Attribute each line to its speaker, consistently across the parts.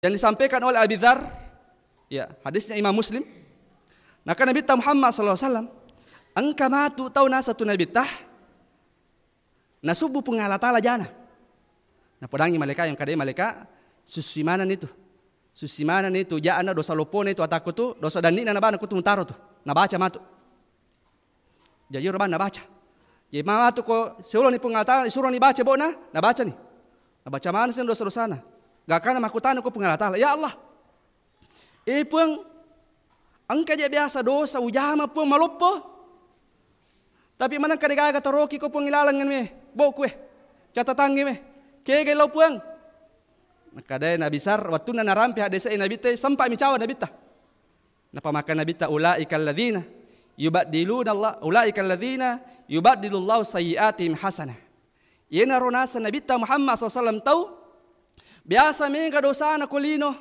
Speaker 1: yang disampaikan oleh Abi Dzar, ya, hadisnya Imam Muslim. Nah, kan Nabi Muhammad sallallahu alaihi wasallam angka matu tahu satu Nabi tah na subuh pengalatala jana. Nah, podangi mereka yang kadai mereka susimanan itu. Susimanan itu jana dosa lopone itu ataku tu dosa dani na bana kutu mutaro tu. Na baca matu. Jadi orang na baca. Jadi matu ko seulo ni pengalatala suruh ni baca bona, na baca ni. Na baca mana sen dosa-dosana. Gak kana makutan ko pengalatala. Ya Allah. Pung angka dia biasa dosa ujama pun malupo. Tapi mana kadang-kadang taroki ko pun ilalangan me, boku catatan me, kege lo pun. Nakadai Nabi Sar waktu na narampi hadisa Nabi teh sampai micawa Nabi tah. Napa makan Nabi tah ulaikal ladzina yubaddiluna Allah ulaikal ladzina yubaddilullahu sayyiatihim hasanah. Yena ronasa Nabi tah Muhammad SAW tahu biasa mega dosana kulino.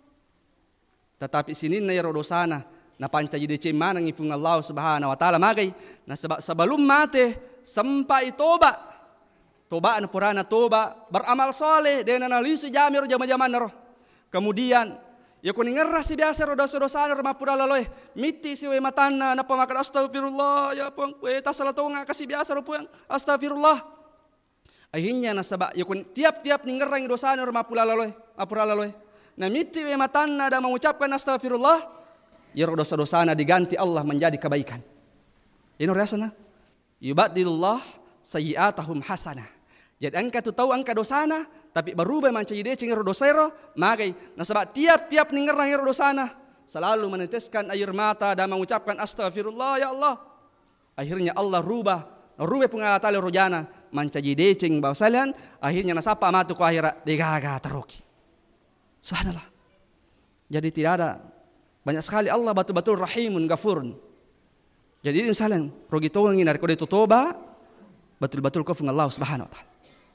Speaker 1: Tetapi sini na yaro dosana na panca jadi cemana ngipung Allah Subhanahu wa taala magai na sebelum mate sampai toba na purana toba beramal soleh dan analisis jamir jama-jaman roh kemudian ya kuning ngeras biasa ro dosa-dosa na pura laloy miti si we matana na pamakan astagfirullah ya pang we tasalatonga kasih biasa ro puang astagfirullah akhirnya na sabak ya kun tiap-tiap ningerang dosa na pura laloy na miti we matana dan mengucapkan astagfirullah ya dosa-dosana diganti Allah menjadi kebaikan. Ini rasana. Yubaddilullah sayyi'atahum hasanah. Jadi angka tu tahu angka dosana tapi berubah menjadi cingir dosero magai. Nah sebab tiap-tiap ningerang iro dosana selalu meneteskan air mata dan mengucapkan astagfirullah ya Allah. Akhirnya Allah rubah pengalatali rojana menjadi cing bawasalian akhirnya nasapa matu ku akhirat digaga taroki. Subhanallah. Jadi tidak ada banyak sekali Allah betul-betul rahimun gafurun. Jadi misalnya rogi tawang ini dari kode toba betul-betul kau Allah Subhanahu wa taala.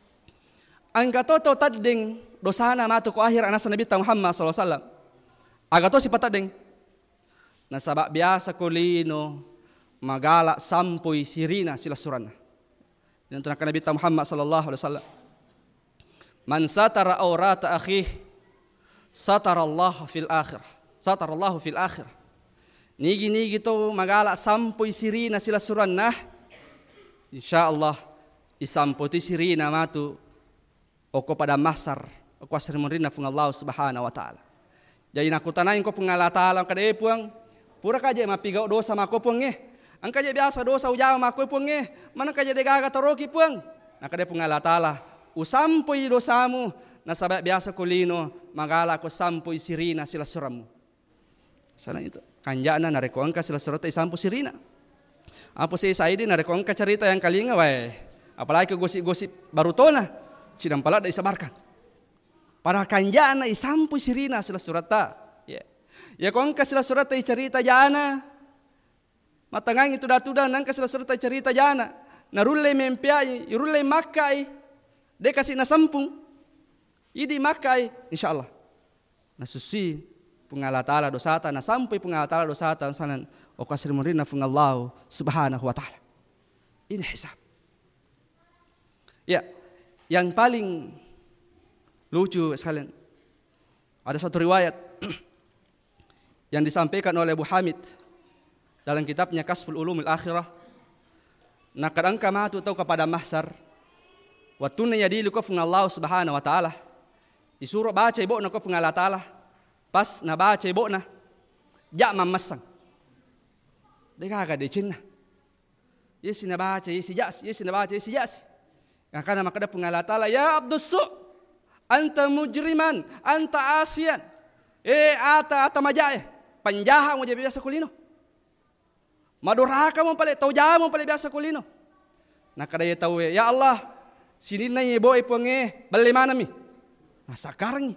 Speaker 1: Angka toto tading dosana matu ko akhir anas Nabi Muhammad sallallahu alaihi wasallam. Agato si patading. Nasabak biasa kulino magala sampui sirina sila surana. Dan tunakan Nabi Muhammad sallallahu alaihi wasallam. Man satara aurata akhih satara Allah fil akhirah. Satarallahu fil akhir. Nigi to magala sampoy sirina sila suran nah. Insyaallah isampoti sirina matu oko pada masar oko asrimurina fung Allah Subhanahu wa taala. Jadi nakutanain ko pengalatala kada puang pura kaje mapigaw dosa mako puang Ang kaje biasa dosa ujawa mako puang mana kaje degaga taroki puang. Nakade pengalatala usampoy dosamu nasabak biasa kulino magala ko sampoy sirina sila suramu. Sana itu kanjana nareko angka sila surata isampu sirina. Apa sih saya ini nareko angka cerita yang kalinga wae. Apalagi gosip-gosip baru tona. Sidang pala da isabarkan. Para kanjana isampu sirina sila surata. Ya ko angka sila surata cerita jana. Matangang itu datudan angka sila surata cerita jana. Narulle mempiai, irulle makai. De kasih nasampung. Idi makai insyaallah. Nasusi pengalatala dosata na sampai pengalatala dosata sanan o kasrimurina fung Allah Subhanahu wa taala. Ini hisab. Ya, yang paling lucu sekalian ada satu riwayat yang disampaikan oleh Abu Hamid dalam kitabnya Kasful Ulumil Akhirah. Nah kadangka matu tahu kepada mahsar watuna yadilu ko fung Allah Subhanahu wa taala. Disuruh baca ibu na ko pengalatala. Pas na baca ibu na jak mamasang dekaga de cinna yesi na baca yesi na baca yesi jas karena makada pengalatala ya Abdus su anta mujriman anta asian ata majae panjaha mo biasa kulino maduraka mo pale tauja mo pale biasa kulino nakada ya tahu ya Allah sini na ibu ipunge bali mana mi masakarang ni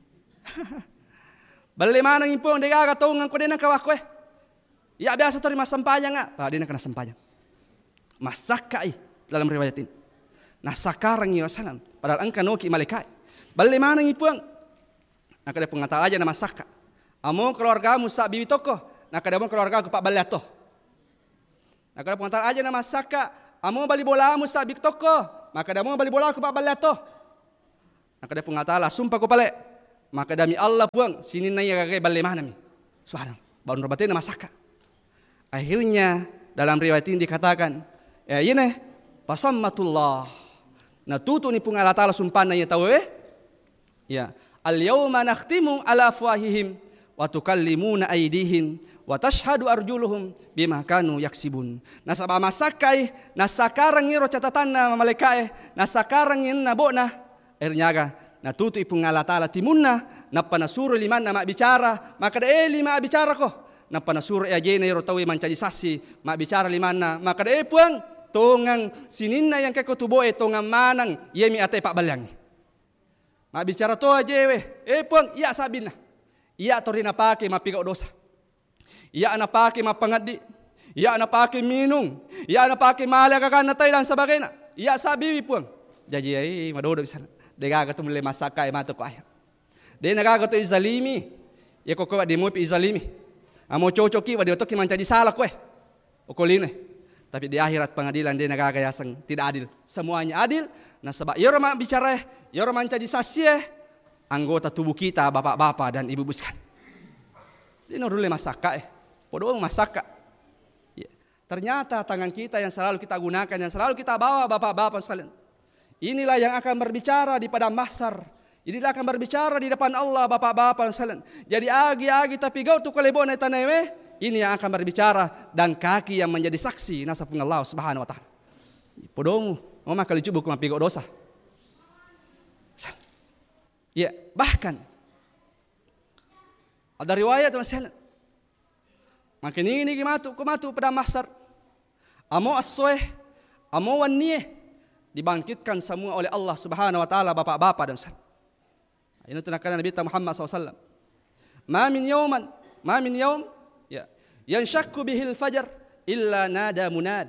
Speaker 1: bali mana ngipong degaga tongang ko din ang kawak ya biasa to rin masampayang nga para din na kanasampayang masaka dalam riwayat ini nasakarang iyo salam padahal ang kanoki malaikat bali mana ngipong nakada pengatala aja na masaka amo keluarga mo sa bibi toko nakada mo keluarga ko pa balato nakada pengatala aja na masaka amo bali bola mo sa bibi toko nakada mo bali bola ko pa balato nakada pengatala sumpah ko pale Maka demi Allah puang sini naya kagai balik mana mi. Subhanallah. Baun robatnya masaka. Akhirnya dalam riwayat ini dikatakan, ya ini pasammatullah. Nah tutu ni pung Allah Ta'ala sumpah naya tahu ya. Al-yawma nakhtimu ala afwahihim wa tukallimuna aydihim wa tashhadu arjuluhum bima kanu yaksibun. Nah sabah masakai, nah sakarang ngiro catatan na malaikat, nah sakarang ngin nabona akhirnya nah tutu ipung Allah Ta'ala timunna na panasuro liman na bicara maka da lima bicara ko na panasuro ajena iro tawi mancaji sasi mak bicara liman na maka da puang tongang sininna yang kay kutubo tongang manang yemi ate pak balyangi mak bicara to ajewe puang iya sabina iya torina pake mapigaw dosa iya na pake mapangadi iya na pake minung iya na pake malakakan na tayo lang sa bagay na iya sabiwi puang jaji ay madodo sana degaga to mule masaka e mato ko ay de nagaga to izalimi ye ko di mo pi izalimi amo cocoki wa de to ki mancaji salah ko o koline tapi di akhirat pengadilan de nagaga yasang tidak adil semuanya adil nah sebab yoro ma bicara yoro mancaji sasie anggota tubuh kita bapak-bapak dan ibu-ibu sekalian de no rule masaka podo masaka ternyata tangan kita yang selalu kita gunakan yang selalu kita bawa bapak-bapak sekalian. Inilah yang akan berbicara di padang mahsyar. Inilah akan berbicara di depan Allah bapak-bapak sekalian. Jadi agi-agi tapi gau tu kalebo na tanewe, ini yang akan berbicara dan kaki yang menjadi saksi nasabun Allah Subhanahu wa taala. Podomu, mau kali cubuk mapigo dosa. Ya, bahkan ada riwayat sekalian. Makin ini kumatu padang mahsyar. Amo as-soeh, amo wan-niyeh dibangkitkan semua oleh Allah Subhanahu wa taala bapak-bapak dan saudara. Ini tunakkan Nabi Muhammad SAW. Ma min yawm ya yanshakku bihil fajar illa nada munad.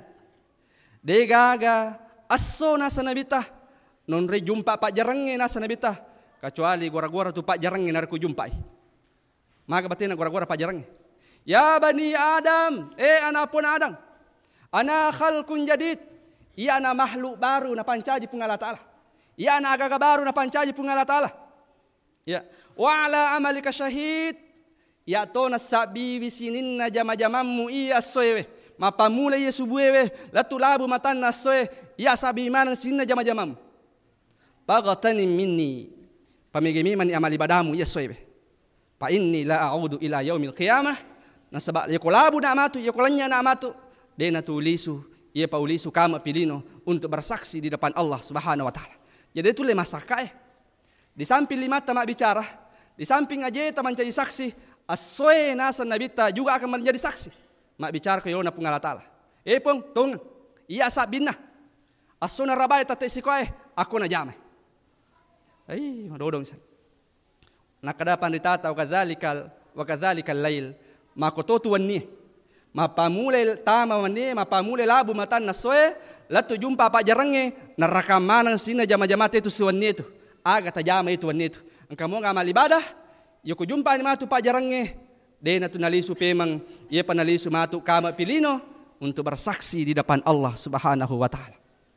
Speaker 1: Degaga asso nasa nabita non re jumpa pak jarangnya nasa nabita kecuali gora-gora tu pak jarangnya narku jumpai. Maka batina gora-gora pak jarangnya. Ya bani Adam, anapun Adam. Ana khalqun jadid. Ia na makhluk baru na pancaji pung Allah Ta'ala. Ia na agaga baru na pancaji pung Allah Ta'ala. Ya. Wa ala amalika syahid. Ya to na sabi wisinin na jama-jamamu iya soewe. Mapamula iya subuewe. Latu labu matan na soe. Ya sabi manang sin na jama-jamamu. Pagatanim minni. Pamigimiman ni amali badamu iya soewe. Pa inni la a'udu ila yaumil qiyamah. Nasabak yakulabu na amatu. Yakulanya na amatu. Dena tulisu. Ia paulisu kama pilino untuk bersaksi di depan Allah Subhanahu wa taala. Jadi itu le masaka Di samping lima tamak bicara, di samping aja taman jadi saksi, asoe nasa nabita juga akan menjadi saksi. Mak bicara ke yona pung Allah taala. Pong tong iya sabina. Asona rabai tate sikoe aku na jamai. Madodong san. Nakadapan ditata wa kadzalikal lail makototu wanni. Mapamule tama mani mapamule labu matan nasoe latu jumpa pak jarangnya narakaman sina jama-jama itu suwanni itu aga tajama itu wanni itu engkau ngamal ibadah yoko jumpa ni matu pak jarangnya dena tunalisu pemang ia panalisu matu kama pilino untuk bersaksi di depan Allah Subhanahu wa taala.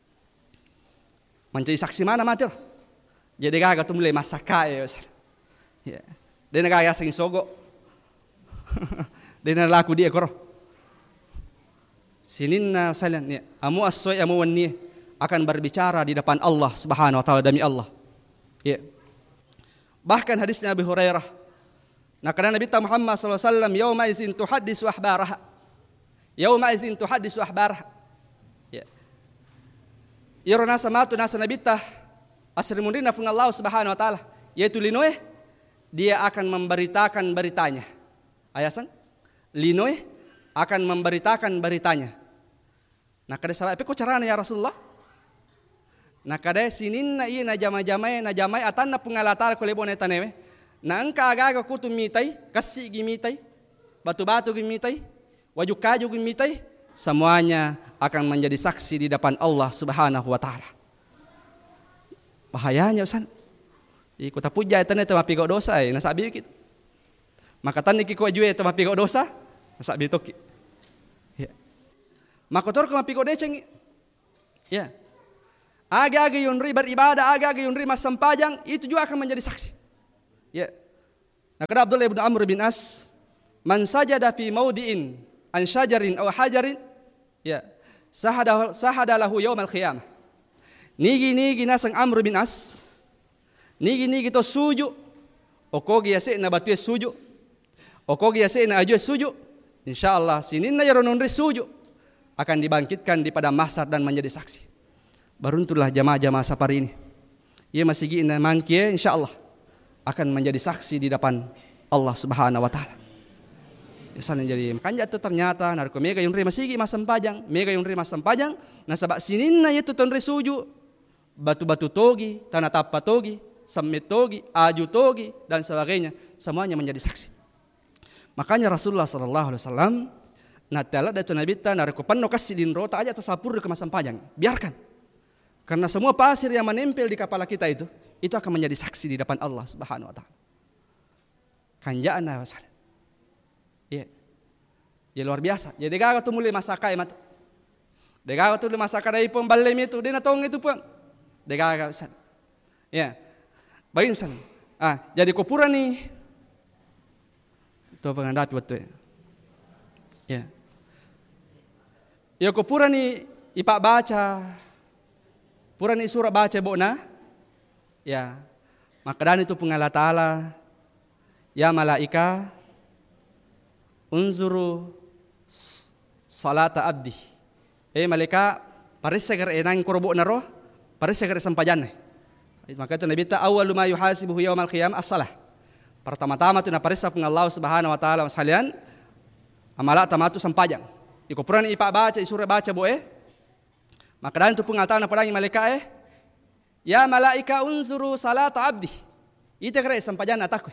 Speaker 1: Menjadi saksi mana matur? Jadi gaga tu mulai masaka ya. Dena gaga sing sogo. Dena laku dia koro. Sininna salian ya, amu as-soy amu wanni akan berbicara di depan Allah Subhanahu wa taala demi Allah. Ya. Bahkan hadisnya Abu Hurairah. Nah karena Nabi Muhammad sallallahu alaihi wasallam yauma idzin tuhaddisu ahbaraha. Yauma idzin tuhaddisu ahbaraha. Ya. Irona samatu nasa Nabi tah asrimundina fung Allah Subhanahu wa taala yaitu linoe dia akan memberitakan beritanya. Ayasan linoe akan memberitakan beritanya. Nah kada sahabat kok carana ya Rasulullah? Nah kada sinin na iya na jamai atan na pungalatar ko lebon etanewe. Na angka agaga kutu mitai, kasi gimitai, batu-batu gimitai, wajuk kaju gimitai, semuanya akan menjadi saksi di depan Allah Subhanahu wa taala. Bahayanya usan. Iku tapuja etane teh mapigo dosa nasabi kitu. Maka tan iki ko ajue teh mapigo dosa, nasabi toki. Ya. Makotor ko mapigo deceng. Ya. Aga-aga yunri beribadah, aga-aga yunri mas sempajang, itu juga akan menjadi saksi. Ya. Nah, kata Abdullah bin Amr bin As, man sajada fi maudi'in an syajarin aw hajarin, ya, sahadalahu yaumal qiyamah. Nigi nasang Amr bin As, nigi to suju, okogi yase na batu suju, okogi yase na aju suju, insyaallah sinin na yaronun suju akan dibangkitkan di padang mahsyar dan menjadi saksi. Berunturlah jamaah-jamaah sapari ini. Ia masih gina mangkie insyaallah akan menjadi saksi di depan Allah Subhanahu wa taala. Sana jadi makanya itu ternyata narko mega yung masih mas sempajang, mega yung mas sempajang, nasabak sinin na itu ton suju, batu-batu togi, tanah tapa togi, semit togi, aju togi dan sebagainya, semuanya menjadi saksi. Makanya Rasulullah sallallahu alaihi wasallam natala datu nabi ta narko panno kasih din rota aja tasapur ke mas sempajang, biarkan. Karena semua pasir yang menempel di kepala kita itu akan menjadi saksi di depan Allah Subhanahu wa taala. Kanjana wasal. Ya. Ya luar biasa. Jadi gaga tu mulai masaka emat. Degaga tu masaka dai pun balem itu, dia natong itu pun. Degaga wasal. Ya. Bayin san. Jadi kopura nih. Itu pengandapi waktu. Ya. Ya kopura nih ipak baca. Puran surah baca bona, ya, maka dan itu pengalat Ta'ala, ya malaika, unzuru salata abdi. Malaika, paris segar enang korbo naro, paris segar sampajan. Maka itu Nabi ta awwalu ma yuhasibuhu yaumal qiyamah as-salah. Pertama-tama tu na paris sa Allah Subhanahu wa taala sekalian, amala tamatu sampajan. Iko puran ipa baca surah baca boe. Maka dan itu pengatakan pada malaikat ya malaika unzuru salata abdi. Itu kira sampajan atakku.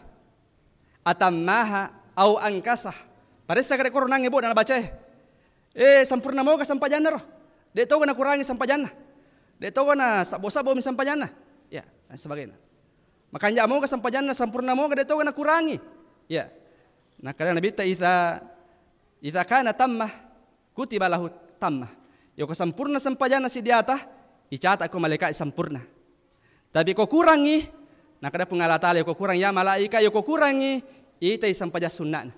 Speaker 1: Atammaha au angkasah. Pada sekali korang nangis na baca sampurna mau ke sampajan roh. Dek tahu na kurangi sampajan. Dek tahu na sabo-sabo mi sampajan. Ya, dan sebagainya. Makanya mau ke sampajan sampurna mau ke dek tahu na kurangi. Ya. Nah, karena Nabi ta idza kana tammah kutiba lahu tammah. Yo sempurna sampajana si di atas, icatat ko malaikat sempurna. Tapi ko kurangi, nak ada pengalatala yo ko kurang ya malaika yo ko kurangi, itai sampaja sunnah.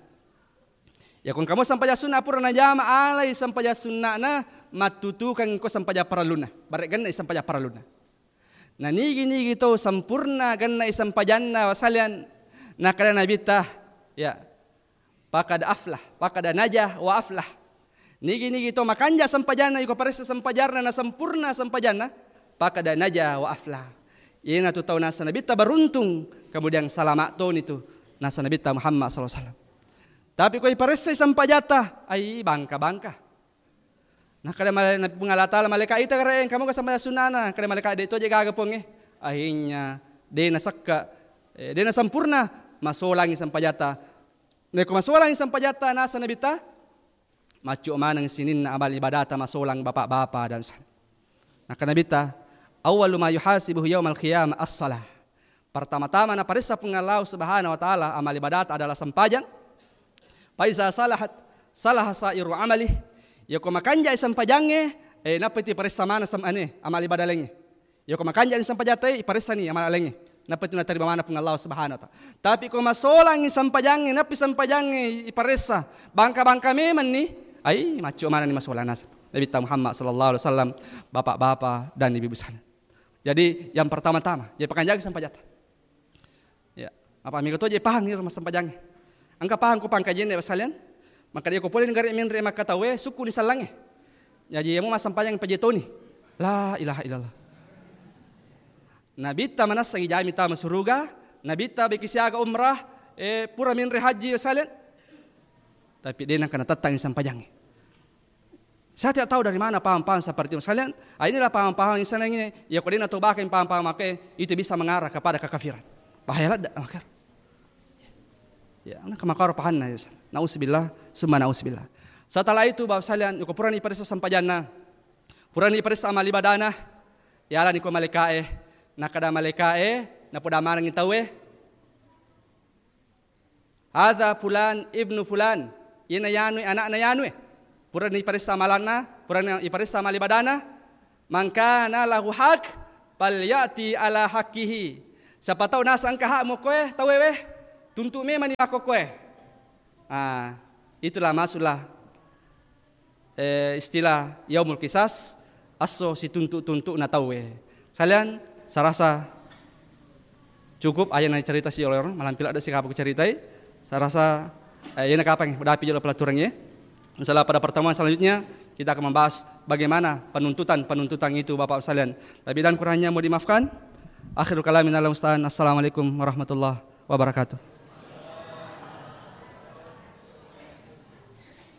Speaker 1: Ya kun kamu sampaja sunnah purna jama alai sampaja sunnah na matutu kan ko sampaja paraluna. Barek ganna sampaja paraluna. Nah nigi to sempurna ganna sampajanna wasalian nak ada nabi tah ya pakad aflah, pakad najah wa aflah. Nigi to makanja sampajana yuko paresa sampajarna na sempurna sampajana pakada naja wa afla. Ina tu tahu nasa nabi ta beruntung kemudian salamat ton itu nasa nabi ta Muhammad sallallahu alaihi wasallam. Tapi koi paresa sampajata ai bangka. Nah kada nabi pengalatala malaikat ita kare kamu ka sampaja sunana kada malaikat itu je gagapong akhirnya dena sakka dena sempurna masolangi sampajata. Neko masolangi sampajata nasa nabi ta macu manang sinin na amal ibadat masolang bapak-bapak dan nah kana bita awwalu ma yuhasibuhu yaumal qiyamah as-salah. Pertama-tama na parisa pengalau Subhanahu wa taala amal ibadat adalah sampajang. Paisa salah sairu amali ya ko makanja sampajange napati parisa mana amal ibadat lenge. Ya ko makanja sampajate parisa ni amal lenge. Napati na terima mana pengalau Subhanahu wa taala. Tapi ko masolang sampajange napi sampajange iparisa bangka-bangka meman ni ai macu mana ni masalah nasab Nabi Muhammad sallallahu alaihi wasallam bapak-bapak dan ibu-ibu sekalian. Jadi yang pertama-tama jadi pakanjang sampajata. Ya, apa amigo to je pahang ni rumah sampajang. Angka pahang ko pangkajen ya sekalian. Maka dia ko boleh ngari min re makatawe suku ni salange. Jadi yang mas sampajang pajetoni. La ilaha illallah. Nabi ta manas sagi jami ta masuruga, Nabi ta bikisiaga umrah pura min re haji sekalian. Tapi dia nak kena tatang sampajang. Saya tidak tahu dari mana paham-paham seperti itu. Sekalian, inilah paham-paham yang senang ini. Ya kalau dia nak tobakan paham-paham maka itu bisa mengarah kepada kekafiran. Bahayalah makar. Ya, nak makar pahan na. Nauzubillah, summa nauzubillah. Setelah itu bahawa sekalian, yuko purani parisa sampajana. Purani parisa amal ibadana. Ya lah niko malikae. Nakada malikae, napoda marang itawe. Hadza fulan ibnu fulan. Ina yanui anak na yanui. Pura ni parisa malana, pura ni parisa malibadana, mangkana lahu hak, palyati ala hakihi. Siapa tahu nas angka hak mo koe, tahu weh, tuntut me mani mako koe. Itulah masuklah istilah yaumul qisas, aso si tuntut na tahu weh. Salian, saya rasa cukup ayat yang cerita si oleh orang, malam pila ada si kapal ceritai. Saya rasa yang kapang udah pijak pelaturannya. Misalnya pada pertemuan selanjutnya kita akan membahas bagaimana penuntutan itu Bapak sekalian. Lebih dan kurangnya mau dimaafkan. Akhirul kalamin Assalamualaikum warahmatullahi wabarakatuh.